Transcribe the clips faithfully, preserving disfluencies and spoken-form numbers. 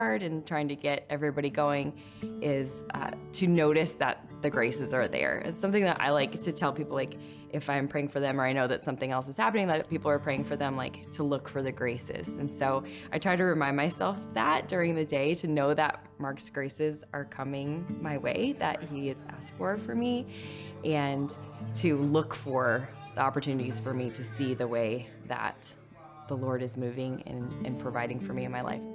and trying to get everybody going is uh, to notice that the graces are there. It's something that I like to tell people, like if I'm praying for them or I know that something else is happening, that people are praying for them, like to look for the graces. And so I try to remind myself that during the day, to know that Mark's graces are coming my way, that he has asked for for me, and to look for the opportunities for me to see the way that the Lord is moving and, and providing for me in my life.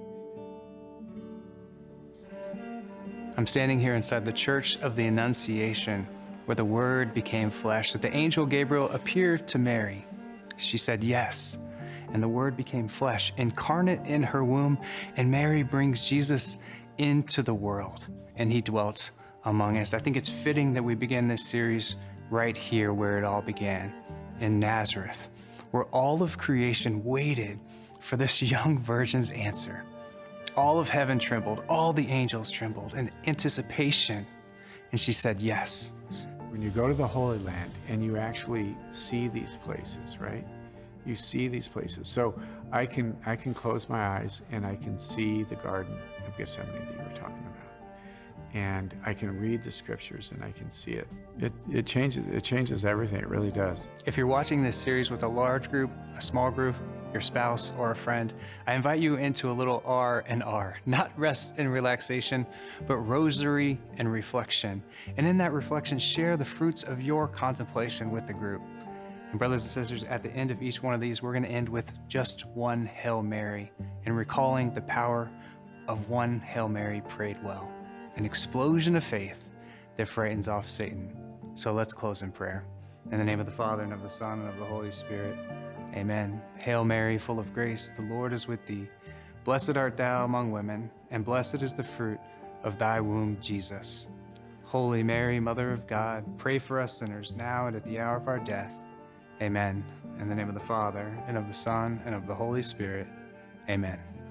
I'm standing here inside the Church of the Annunciation, where the Word became flesh, that the angel Gabriel appeared to Mary. She said yes, and the Word became flesh, incarnate in her womb, and Mary brings Jesus into the world, and he dwelt among us. I think it's fitting that we begin this series right here where it all began, in Nazareth, where all of creation waited for this young virgin's answer. All of heaven trembled, all the angels trembled in anticipation, and she said yes. When you go to the Holy Land and you actually see these places, right? You see these places. So I can, I can close my eyes and I can see the Garden of Gethsemane that you were talking about. And I can read the scriptures and I can see it. It, it changes, it changes everything, it really does. If you're watching this series with a large group, a small group, your spouse, or a friend, I invite you into a little R and R, not rest and relaxation, but rosary and reflection. And in that reflection, share the fruits of your contemplation with the group. And brothers and sisters, at the end of each one of these, we're gonna end with just one Hail Mary and recalling the power of one Hail Mary prayed well, an explosion of faith that frightens off Satan. So let's close in prayer. In the name of the Father, and of the Son, and of the Holy Spirit. Amen. Hail Mary, full of grace, the Lord is with thee. Blessed art thou among women, and blessed is the fruit of thy womb, Jesus. Holy Mary, Mother of God, pray for us sinners, now and at the hour of our death. Amen. In the name of the Father, and of the Son, and of the Holy Spirit. Amen.